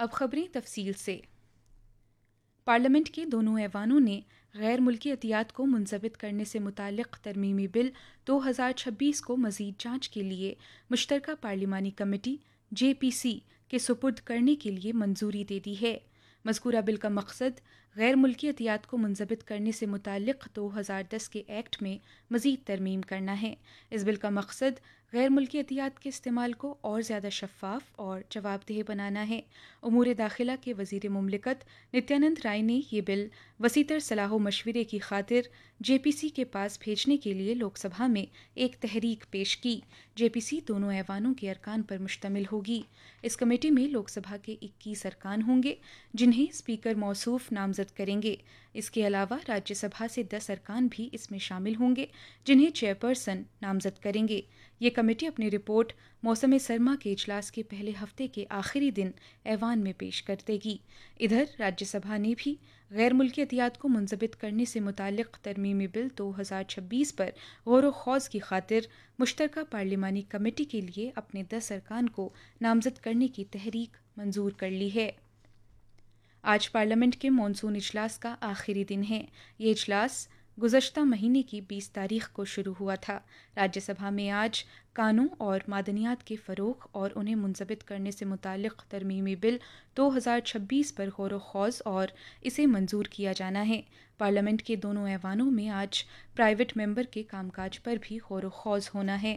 اب خبریں تفصیل سے۔ پارلیمنٹ کے دونوں ایوانوں نے غیر ملکی عطیات کو منضبط کرنے سے متعلق ترمیمی بل 2026 کو مزید جانچ کے لیے مشترکہ پارلیمانی کمیٹی JPC کے سپرد کرنے کے لیے منظوری دے دی ہے۔ مذکورہ بل کا مقصد غیر ملکی عطیات کو منضبط کرنے سے متعلق 2010 کے ایکٹ میں مزید ترمیم کرنا ہے۔ اس بل کا مقصد غیر ملکی عطیات کے استعمال کو اور زیادہ شفاف اور جواب دہ بنانا ہے۔ امور داخلہ کے وزیر مملکت نتیانند رائے نے یہ بل وسیع تر صلاح و مشورے کی خاطر JPC کے پاس بھیجنے کے لیے لوک سبھا میں ایک تحریک پیش کی۔ JPC دونوں ایوانوں کے ارکان پر مشتمل ہوگی۔ اس کمیٹی میں لوک سبھا کے 21 ارکان ہوں گے جنہیں اسپیکر موصوف نامزد کریں گے۔ اس کے علاوہ راجیہ سبھا سے 10 ارکان بھی اس میں شامل ہوں گے جنہیں چیئرپرسن نامزد کریں گے۔ یہ کمیٹی اپنی رپورٹ موسم سرما کے اجلاس کے پہلے ہفتے کے آخری دن ایوان میں پیش کر دے گی۔ ادھر راجیہ سبھا نے بھی غیر ملکی عطیات کو منضبط کرنے سے متعلق ترمیمی بل 2026 پر غور و خوض کی خاطر مشترکہ پارلیمانی کمیٹی کے لیے اپنے 10 ارکان کو نامزد کرنے کی تحریک منظور کر لی ہے۔ آج پارلیمنٹ کے مانسون اجلاس کا آخری دن ہے۔ یہ اجلاس گزشتہ مہینے کی 20 تاریخ کو شروع ہوا تھا۔ راجیہ سبھا میں آج کانوں اور معدنیات کے فروغ اور انہیں منضبط کرنے سے متعلق ترمیمی بل 2026 پر غور و خوض اور اسے منظور کیا جانا ہے۔ پارلیمنٹ کے دونوں ایوانوں میں آج پرائیویٹ ممبر کے کام کاج پر بھی غور و خوض ہونا ہے۔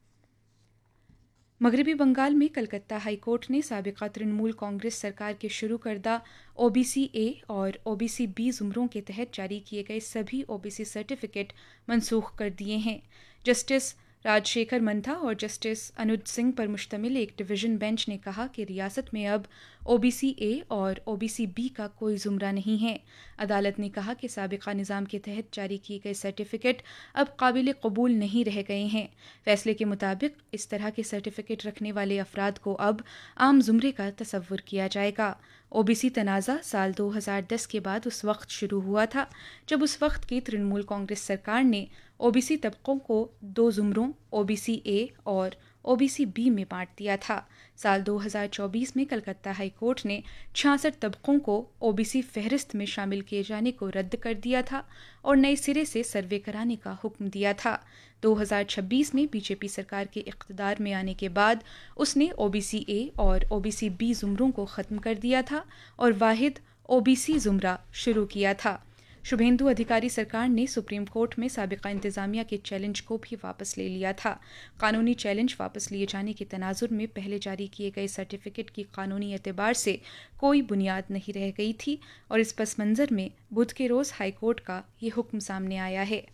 مغربی بنگال میں کلکتہ ہائی کورٹ نے سابقہ ترنمول کانگریس سرکار کے شروع کردہ OBC A اور OBC B زمروں کے تحت جاری کیے گئے سبھی OBC سرٹیفکیٹ منسوخ کر دیے ہیں۔ جسٹس راج شیکھر منتھا اور جسٹس انوج سنگھ پر مشتمل ایک ڈویژن بینچ نے کہا کہ ریاست میں اب OBC A اور OBC B کا کوئی زمرہ نہیں ہے۔ عدالت نے کہا کہ سابقہ نظام کے تحت جاری کیے گئے سرٹیفکیٹ اب قابل قبول نہیں رہ گئے ہیں۔ فیصلے کے مطابق اس طرح کے سرٹیفکیٹ رکھنے والے افراد کو اب عام زمرے کا تصور کیا جائے گا۔ OBC تنازع سال 2010 کے بعد اس وقت شروع ہوا تھا جب اس وقت کی ترنمول کانگریس سرکار نے OBC طبقوں کو 2 زمروں OBC A اور OBC B میں بانٹ دیا تھا۔ سال 2024 میں کلکتہ ہائی کورٹ نے 66 طبقوں کو OBC فہرست میں شامل کیے جانے کو رد کر دیا تھا اور نئے سرے سے سروے کرانے کا حکم دیا تھا۔ 2026 میں BJP سرکار کے اقتدار میں آنے کے بعد اس نے OBC A اور OBC B زمروں کو ختم کر دیا تھا اور واحد OBC زمرہ شروع کیا تھا۔ شبھیندو ادھیکاری سرکار نے سپریم کورٹ میں سابقہ انتظامیہ کے چیلنج کو بھی واپس لے لیا تھا۔ قانونی چیلنج واپس لیے جانے کے تناظر میں پہلے جاری کیے گئے سرٹیفکیٹ کی قانونی اعتبار سے کوئی بنیاد نہیں رہ گئی تھی اور اس پس منظر میں بدھ کے روز ہائی کورٹ کا یہ حکم سامنے آیا ہے۔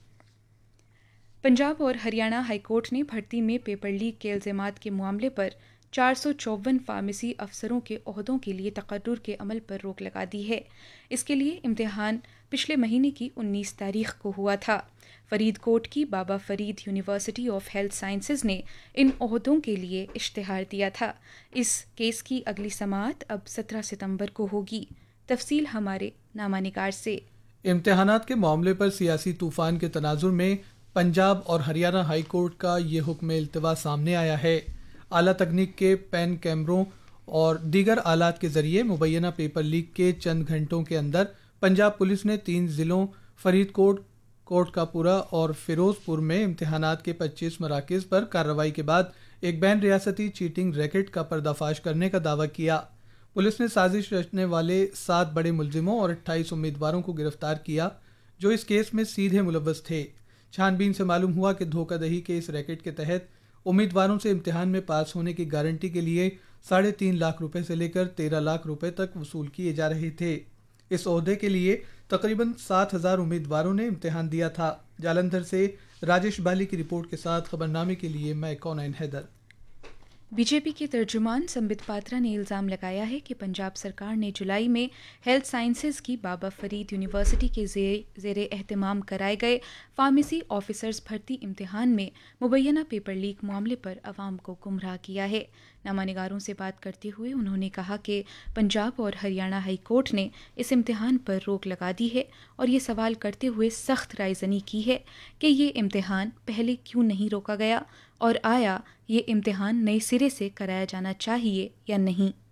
پنجاب اور ہریانہ ہائی کورٹ نے بھرتی میں پیپر لیک کے الزامات کے معاملے پر 454 فارمیسی افسروں کے عہدوں کے لیے تقرر کے عمل پر روک لگا دی ہے۔ اس کے لیے امتحان پچھلے مہینے کی 19 تاریخ کو ہوا تھا۔ فرید کوٹ کی بابا Farid university of health sciences نے ان عہدوں کے لیے اشتہار دیا تھا۔ اس کیس کی اگلی سماعت اب 17 ستمبر کو ہوگی۔ تفصیل ہمارے نامہ نگار سے۔ امتحانات کے معاملے پر سیاسی طوفان کے تناظر میں پنجاب اور ہریانہ ہائی کورٹ کا یہ حکم التوا سامنے آیا ہے۔ اعلیٰ تکنیک کے پین کیمروں اور دیگر آلات کے ذریعے مبینہ پیپر لیک کے چند گھنٹوں کے اندر پنجاب پولیس نے 3 ضلعوں فرید کوٹ، کوٹ کاپورہ اور فیروز پور میں امتحانات کے 25 مراکز پر کارروائی کے بعد ایک بین ریاستی چیٹنگ ریکٹ کا پردہ فاش کرنے کا دعویٰ کیا۔ پولیس نے سازش رچنے والے 7 بڑے ملزموں اور 28 امیدواروں کو گرفتار کیا جو اس کیس میں سیدھے ملوث تھے۔ چھان بین سے معلوم ہوا کہ دھوکہ دہی کے اس ریکٹ کے تحت امیدواروں سے امتحان میں پاس ہونے کی گارنٹی کے لیے 3.5 لاکھ روپے سے لے کر 13 لاکھ روپے تک وصول کیے جا رہے تھے۔ اس عہدے کے لیے تقریباً 7,000 امیدواروں نے امتحان دیا تھا۔ جالندھر سے راجیش بالی کی رپورٹ کے ساتھ خبرنامے کے لیے میں کونین حیدر۔ BJP کے ترجمان سمبت پاترا نے الزام لگایا ہے کہ پنجاب سرکار نے جولائی میں ہیلتھ سائنسز کی بابا فرید یونیورسٹی کے زیر اہتمام کرائے گئے فارمیسی آفیسرز بھرتی امتحان میں مبینہ پیپر لیک معاملے پر عوام کو گمراہ کیا ہے۔ نامہ نگاروں سے بات کرتے ہوئے انہوں نے کہا کہ پنجاب اور ہریانہ ہائی کورٹ نے اس امتحان پر روک لگا دی ہے اور یہ سوال کرتے ہوئے سخت رائے زنی کی ہے کہ یہ امتحان پہلے کیوں نہیں روکا گیا اور آیا یہ امتحان نئے سرے سے کرایا جانا چاہیے یا نہیں۔